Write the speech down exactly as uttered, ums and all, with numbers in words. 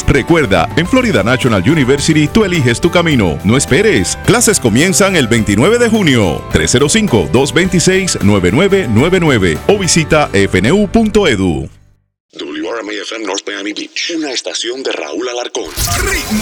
Recuerda, en Florida National University tú eliges tu camino. No esperes. Clases comienzan el veintinueve de junio. tres cero cinco, dos dos seis, nueve nueve nueve nueve o visita f n u punto e d u. W R M A F M North Miami Beach, una estación de Raúl Alarcón. ¡Ritmo!